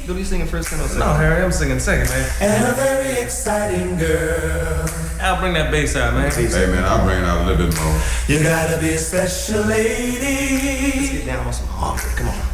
you singing first and second? No, Harry, I'm singing second, man. And a very exciting girl. I'll bring that bass out, man. Hey, man, I'll bring it out a little bit more. You gotta be a special lady. Let's get down on some harmony. Come on.